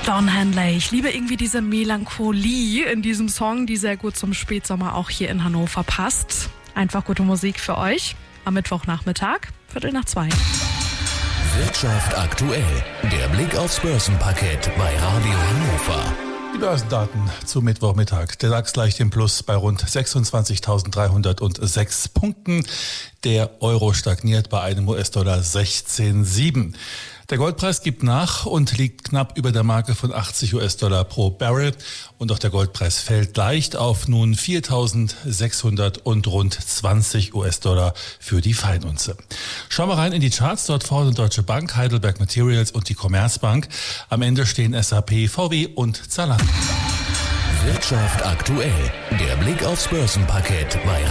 Don Henley. Ich liebe irgendwie diese Melancholie in diesem Song, die sehr gut zum Spätsommer auch hier in Hannover passt. Einfach gute Musik für euch am Mittwochnachmittag, 1:45. Wirtschaft aktuell. Der Blick aufs Börsenparkett bei Radio Hannover. Die Börsendaten zum Mittwochmittag. Der DAX leicht im Plus bei rund 26.306 Punkten. Der Euro stagniert bei einem US-Dollar 16,7. Der Goldpreis gibt nach und liegt knapp über der Marke von 80 US-Dollar pro Barrel. Und auch der Goldpreis fällt leicht auf nun 4.600 und rund 20 US-Dollar für die Feinunze. Schauen wir rein in die Charts. Dort vorne Deutsche Bank, Heidelberg Materials und die Commerzbank. Am Ende stehen SAP, VW und Zalando. Wirtschaft aktuell. Der Blick aufs Börsenparkett bei